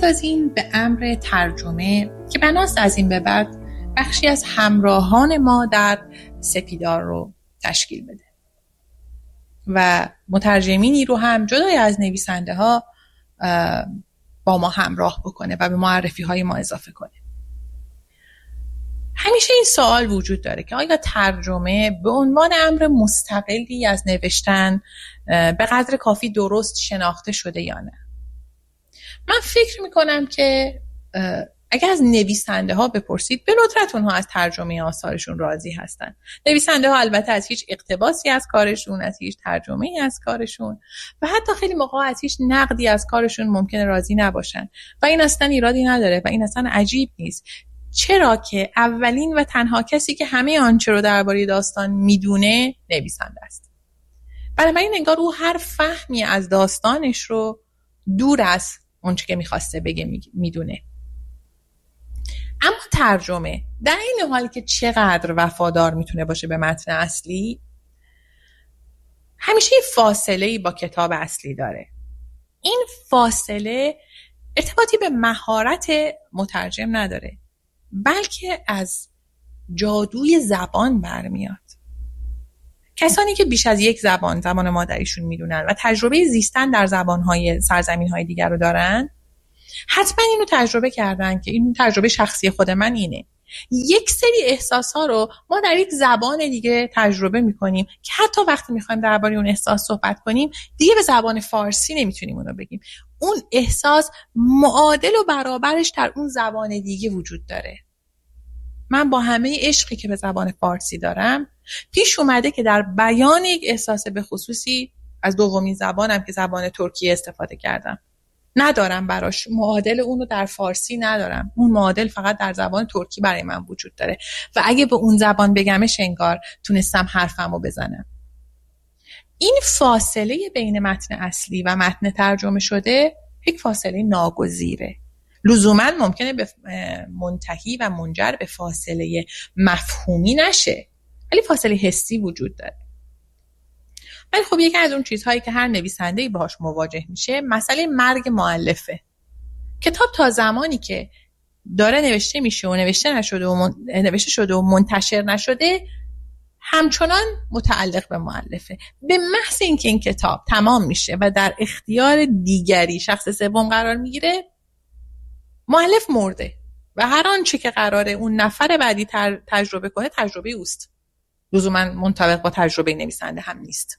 بپردازیم به امر ترجمه که بناست از این به بعد بخشی از همراهان ما در سپیدار رو تشکیل بده و مترجمینی رو هم جدای از نویسنده ها با ما همراه بکنه و به معرفی های ما اضافه کنه. همیشه این سوال وجود داره که آیا ترجمه به عنوان امر مستقلی از نوشتن به قدر کافی درست شناخته شده یا نه؟ من فکر میکنم که اگر از نویسنده ها بپرسید به ندرت اونها از ترجمه آثارشون راضی هستن. نویسنده ها البته از هیچ اقتباسی از کارشون، از هیچ ترجمه‌ای از کارشون و حتی خیلی موقع از هیچ نقدی از کارشون ممکنه راضی نباشن و این اصلا ایرادی نداره و این اصلا عجیب نیست، چرا که اولین و تنها کسی که همه آنچه رو درباره داستان میدونه نویسنده است. بنابراین انگار او هر فهمی از داستانش رو دور از اونچه که میخواسته بگه میدونه. اما ترجمه در این حال که چقدر وفادار میتونه باشه به متن اصلی، همیشه فاصله‌ای با کتاب اصلی داره. این فاصله ارتباطی به مهارت مترجم نداره، بلکه از جادوی زبان برمیاد. کسانی که بیش از یک زبان مادریشون میدونن و تجربه زیستن در زبان‌های سرزمین‌های دیگر رو دارن، حتما اینو تجربه کردن که این تجربه شخصی خود من اینه. یک سری احساس‌ها رو ما در یک زبان دیگه تجربه می‌کنیم که حتی وقتی می‌خوایم درباره اون احساس صحبت کنیم دیگه به زبان فارسی نمی‌تونیم اون رو بگیم. اون احساس معادل و برابرش در اون زبان دیگه وجود داره. من با همه عشقی که به زبان فارسی دارم پیش اومده که در بیان یک احساس به خصوصی از دومین زبانم که زبان ترکیه استفاده کردم. ندارم براش معادل اون رو در فارسی ندارم. اون معادل فقط در زبان ترکی برای من وجود داره و اگه به اون زبان بگمش انگار تونستم حرفمو بزنم. این فاصله بین متن اصلی و متن ترجمه شده یک فاصله ناگزیره. لزوما ممکنه به منتهی و منجر به فاصله مفهومی نشه، ولی فاصله حسی وجود داره. ولی خب یکی از اون چیزهایی که هر نویسنده‌ای باهاش مواجه میشه مسئله مرگ مؤلفه. کتاب تا زمانی که داره نوشته میشه و نوشته شده و منتشر نشده همچنان متعلق به مؤلفه. به محض اینکه این کتاب تمام میشه و در اختیار دیگری شخص سوم قرار میگیره، مؤلف مرده و هر آنچه که قراره اون نفر بعدی تجربه کنه تجربه اوست، لزوما منطبق با تجربه نویسنده هم نیست.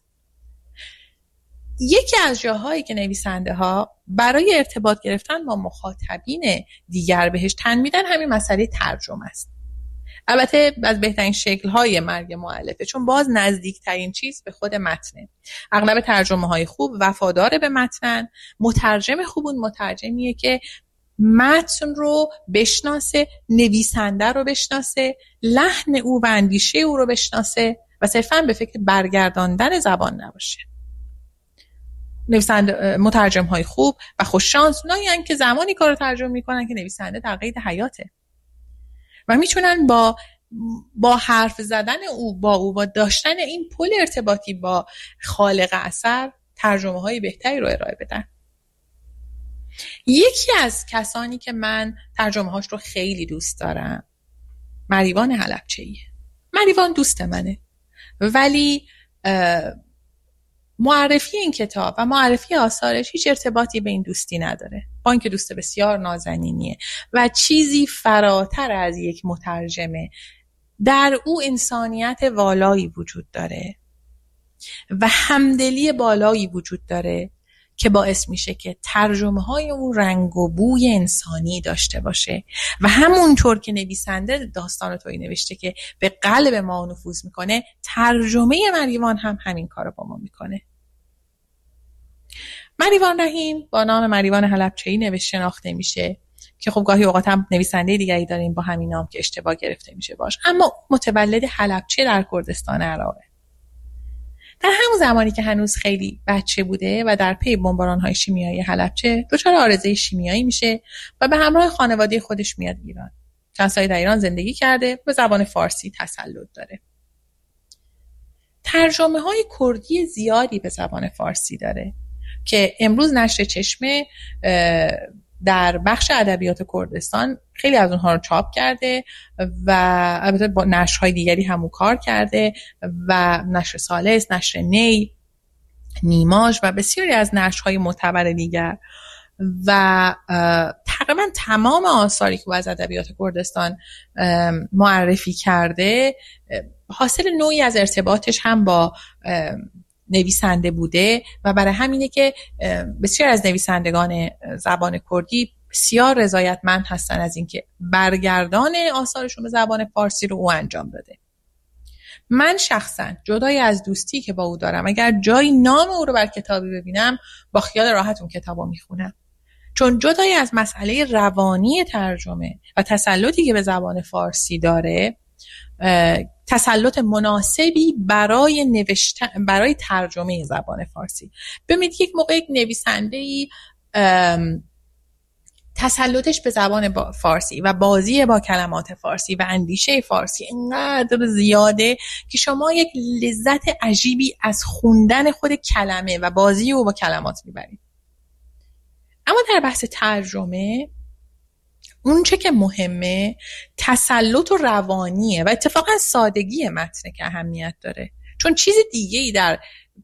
یکی از جاهایی که نویسنده ها برای ارتباط گرفتن با مخاطبین دیگر بهش تن میدن همین مسئله ترجمه است. البته از بهترین شکل‌های مرگ مؤلفه، چون باز نزدیکترین چیز به خود متنه. اغلب ترجمه‌های خوب وفادار به متنن. مترجم خوب اون مترجمیه که متن رو بشناسه، نویسنده رو بشناسه، لحن او و اندیشه او رو بشناسه و صرفاً به فکر برگرداندن زبان نباشه. نویسنده مترجم های خوب و خوش شانس اونایی هستن که زمانی کارو ترجمه میکنن که نویسنده در قید حیاته و میتونن با حرف زدن با داشتن این پل ارتباطی با خالق اثر ترجمه های بهتری رو ارائه بدن. یکی از کسانی که من ترجمه هاش رو خیلی دوست دارم مریوان حلبچه‌ایه. مریوان دوست منه، ولی معرفی این کتاب و معرفی آثارش هیچ ارتباطی به این دوستی نداره، با اینکه دوست بسیار نازنینیه و چیزی فراتر از یک مترجمه. در او انسانیت والایی وجود داره و همدلی بالایی وجود داره که باعث میشه که ترجمه های اون رنگ و بوی انسانی داشته باشه و همونطور که نویسنده داستان تویی نوشته که به قلب ما نفوذ میکنه، ترجمه مریوان هم همین کارو با ما میکنه. مریوان رحیم با نام مریوان حلبچه‌ای شناخته میشه که خب گاهی اوقات هم نویسنده دیگری داریم با همین نام که اشتباه گرفته میشه باش، اما متولد حلبچه در کردستان عراقه. در همون زمانی که هنوز خیلی بچه بوده و در پی بمباران‌های شیمیایی حلبچه دچار عارضه شیمیایی میشه و به همراه خانواده خودش میاد ایران. چند سالی در ایران زندگی کرده، به زبان فارسی تسلط داره. ترجمه‌های کردی زیادی به زبان فارسی داره که امروز نشر چشمه در بخش ادبیات کردستان خیلی از اونها رو چاپ کرده و البته با نشرهای دیگری هم کار کرده و نشر ثالث، نشر نی، نیماژ و بسیاری از نشرهای معتبر دیگر و تقریبا تمام آثاری که از ادبیات کردستان معرفی کرده حاصل نوعی از ارتباطش هم با نویسنده بوده و برای همینه که بسیار از نویسندگان زبان کردی بسیار رضایتمند هستن از اینکه برگردان آثارشون به زبان فارسی رو او انجام داده. من شخصا جدای از دوستی که با او دارم اگر جایی نام او رو بر کتابی ببینم با خیال راحت اون کتابو میخونم، چون جدای از مسئله روانی ترجمه و تسلطی که به زبان فارسی داره، تسلط مناسبی برای ترجمه زبان فارسی. ببینید یک موقع یک نویسنده‌ای تسلطش به زبان فارسی و بازی با کلمات فارسی و اندیشه فارسی اینقدر زیاده که شما یک لذت عجیبی از خوندن خود کلمه و بازی او با کلمات میبرید. اما در بحث ترجمه اون چه که مهمه تسلط و روانیه و اتفاقا سادگی متن که اهمیت داره، چون چیز دیگه‌ای در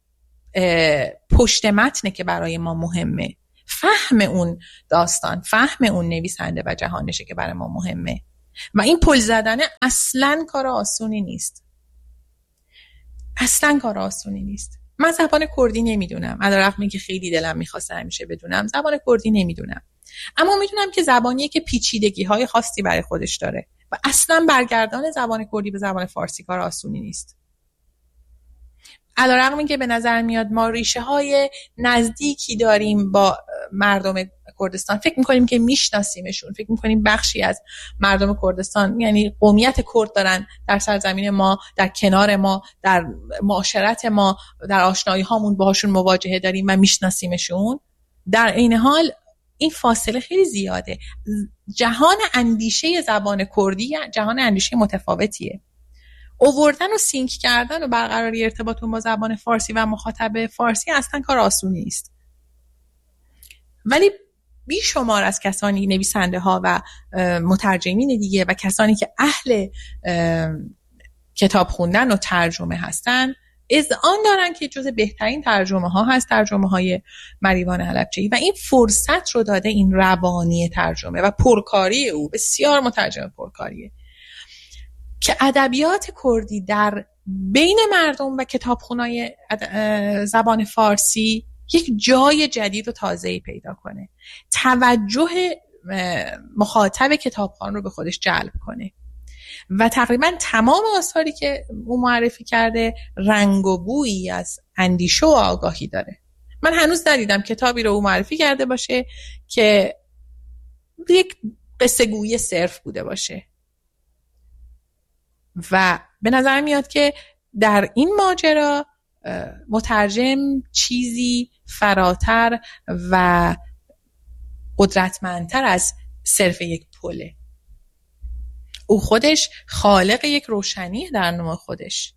پشت متن که برای ما مهمه، فهم اون داستان، فهم اون نویسنده و جهانشه که برای ما مهمه و این پل زدن اصلاً کار آسونی نیست. اصلاً کار آسونی نیست. من زبان کردی نمیدونم، علیرغم اینکه خیلی دلم میخواسته همیشه بدونم. زبان کردی نمیدونم، اما میدونم که زبانیه که پیچیدگی‌های خاصی برای خودش داره و اصلاً برگردان زبان کردی به زبان فارسی کار آسونی نیست. علیرغم اینکه به نظر میاد ما ریشه‌های نزدیکی داریم با مردم کردستان، فکر می‌کنیم که میشناسیمشون، فکر می‌کنیم بخشی از مردم کردستان یعنی قومیت کرد دارن در سرزمین ما، در کنار ما، در معاشرت ما، در آشنایی هامون باهاشون مواجهه داریم و میشناسیمشون. در این حال این فاصله خیلی زیاده. جهان اندیشه زبان کردی جهان اندیشه متفاوتیه. آوردن و سینک کردن و برقراری ارتباط با زبان فارسی و مخاطب فارسی اصلا کار آسونی است. ولی بیشمار از کسانی، نویسنده ها و مترجمین دیگه و کسانی که اهل کتاب خوندن و ترجمه هستن اذعان دارن که جز بهترین ترجمه ها هست ترجمه های مریوان حلبچه‌ای و این فرصت رو داده، این روانی ترجمه و پرکاری او، بسیار مترجم پرکاریه، که ادبیات کردی در بین مردم و کتابخونه‌های زبان فارسی یک جای جدید و تازه‌ای پیدا کنه، توجه مخاطب کتابخوان رو به خودش جلب کنه و تقریبا تمام آثاری که او معرفی کرده رنگ و بویی از اندیشه و آگاهی داره. من هنوز ندیدم کتابی رو او معرفی کرده باشه که یک قصه گویی صرف بوده باشه و به نظر میاد که در این ماجرا مترجم چیزی فراتر و قدرتمندتر از صرف یک پله. او خودش خالق یک روشنی در نوع خودش.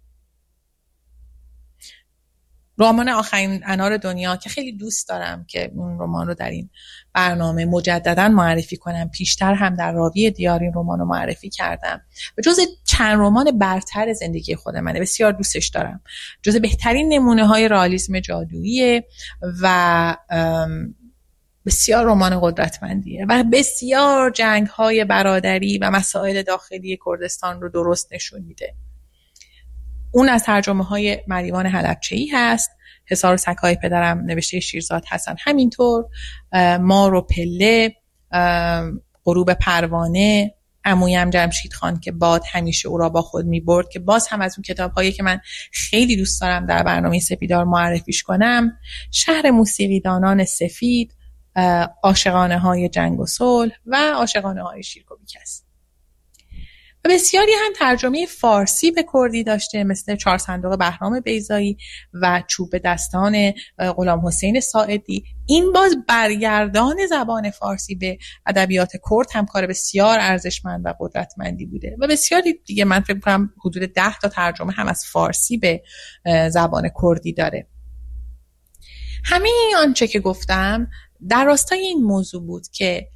رمان آخرین انار دنیا که خیلی دوست دارم که اون رمان رو در این برنامه مجددا معرفی کنم، پیشتر هم در راوی دیار این رمان رو معرفی کردم و جز چند رمان برتر زندگی خود منه، بسیار دوستش دارم، جز بهترین نمونه های رئالیسم جادوییه و بسیار رمان قدرتمندیه و بسیار جنگ های برادری و مسائل داخلی کردستان رو درست نشون میده. اون از ترجمه های مریوان حلبچه‌ای هست. حصار و سگ‌های پدرم نوشته شیرزاد حسن همینطور، مار و پله، غروب پروانه، عمویم جمشید خان که باد همیشه او را با خود میبرد که باز هم از اون کتاب‌هایی که من خیلی دوست دارم در برنامه سپیدار معرفیش کنم، شهر موسیقیدانان سفید، عاشقانه های جنگ و صلح و عاشقانه های شیرک و بیکس. و بسیاری هم ترجمه فارسی به کردی داشته مثل چهار صندوق بهرام بیضایی و چوب دستان غلام حسین ساعدی. این باز برگردان زبان فارسی به ادبیات کرد هم کار بسیار ارزشمند و قدرتمندی بوده و بسیاری دیگه. من فکر کنم حدود 10 تا ترجمه هم از فارسی به زبان کردی داره. همه آنچه که گفتم در راستای این موضوع بود که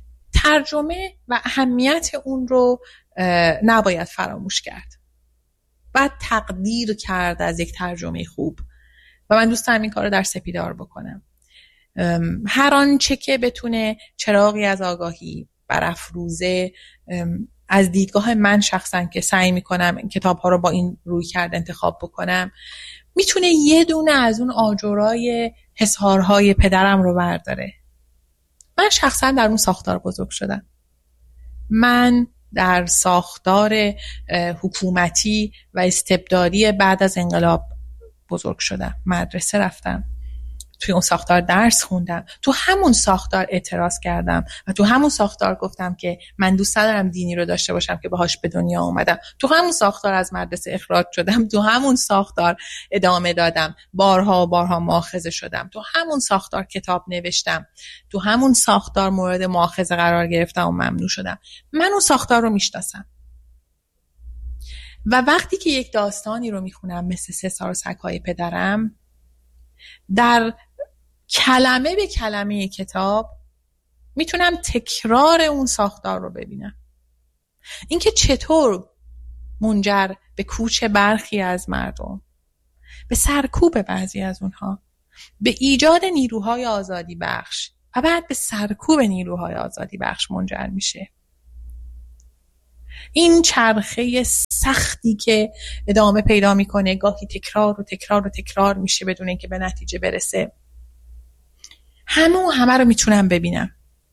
ترجمه و اهمیت اون رو نباید فراموش کرد. باید تقدیر کرد از یک ترجمه خوب و من دوست دارم این کار رو در سپیدار بکنم. هر آنچه که بتونه چراغی از آگاهی برافروزه از دیدگاه من شخصا که سعی میکنم کتاب‌ها رو با این رویکرد انتخاب بکنم، میتونه یه دونه از اون آجرای حصارهای پدرم رو برداره. من شخصا در اون ساختار بزرگ شدم. من در ساختار حکومتی و استبدادی بعد از انقلاب بزرگ شدم. مدرسه رفتم، توی اون ساختار درس خوندم، تو همون ساختار اعتراض کردم و تو همون ساختار گفتم که من دوست ندارم دینی رو داشته باشم که باهاش به دنیا اومدم. تو همون ساختار از مدرسه اخراج شدم، تو همون ساختار ادامه دادم، بارها مؤاخذه شدم، تو همون ساختار کتاب نوشتم، تو همون ساختار مورد مؤاخذه قرار گرفتم و ممنوع شدم. من اون ساختار رو میشناسم و وقتی که یک داستانی رو میخونم مثل 3 سال سگ‌های پدرم، در کلمه به کلمه کتاب میتونم تکرار اون ساختار رو ببینم. اینکه چطور منجر به کوچ برخی از مردم، به سرکوب بعضی از اونها، به ایجاد نیروهای آزادی بخش و بعد به سرکوب نیروهای آزادی بخش منجر میشه. این چرخه سختی که ادامه پیدا میکنه، گاهی تکرار میشه بدون اینکه به نتیجه برسه، همه رو میتونم ببینم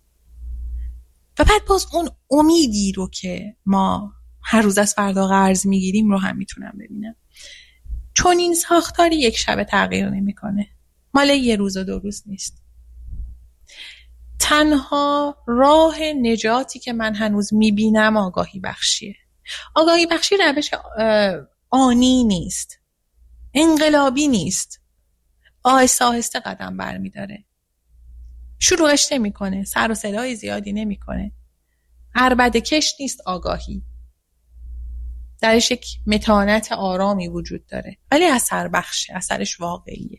و بعد باز اون امیدی رو که ما هر روز از فردا قرض میگیریم رو هم میتونم ببینم. چون این ساختاری یک شب تغییر نمیکنه، مال 1 روز و 2 روز نیست. تنها راه نجاتی که من هنوز میبینم آگاهی بخشیه. آگاهی بخشی روش آنی نیست، انقلابی نیست، آهسته آهسته قدم برمیداره، شروعش نمیکنه، سر و صدای زیادی نمیکنه، عربده کش نیست. آگاهی درش یک متانت آرامی وجود داره ولی اثر بخشه، اثرش واقعیه.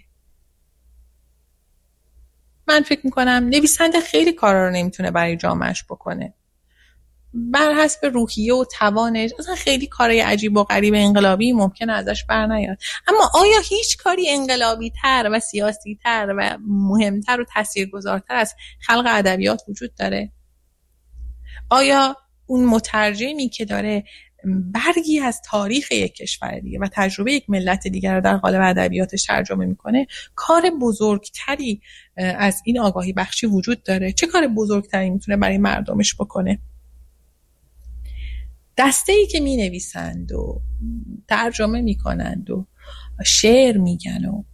من فکر میکنم نویسنده خیلی کارا رو نمیتونه برای جامعهش بکنه، بر حسب روحیه و توانش اصلا خیلی کارای عجیب و غریب انقلابی ممکنه ازش بر نیاد. اما آیا هیچ کاری انقلابی تر و سیاسی تر و مهمتر و تاثیرگذارتر از خلق ادبیات وجود داره؟ آیا اون مترجمی که داره برگی از تاریخ یک کشور دیگه و تجربه یک ملت دیگر رو در قالب ادبیاتش ترجمه میکنه، کار بزرگتری از این آگاهی بخشی وجود داره؟ چه کار بزرگتری میتونه برای مردمش بکنه؟ دسته‌ای که می نویسند و ترجمه می کنند و شعر میگن و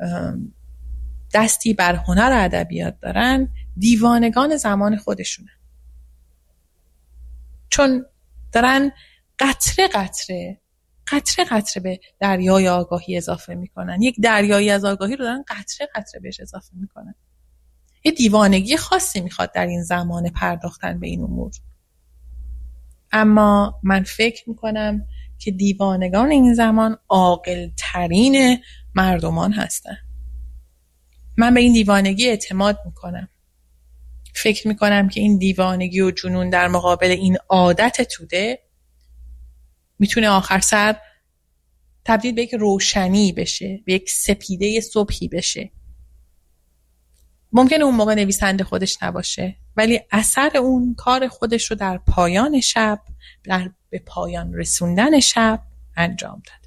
دستی بر هنر ادبیات دارن، دیوانگان زمان خودشونه. چون دارن قطره قطره به دریای آگاهی اضافه میکنن. یک دریایی از آگاهی رو دارن قطره قطره بهش اضافه میکنن. یه دیوانگی خاصی میخواد در این زمان پرداختن به این امور. اما من فکر میکنم که دیوانگان این زمان عاقل ترین مردمان هستن. من به این دیوانگی اعتماد میکنم. فکر میکنم که این دیوانگی و جنون در مقابل این عادت توده میتونه آخر سر تبدیل به یک روشنی بشه، به یک سپیده صبحی بشه. ممکنه اون موقع نویسنده خودش نباشه ولی اثر اون کار خودش رو در پایان شب، به پایان رسوندن شب انجام داد.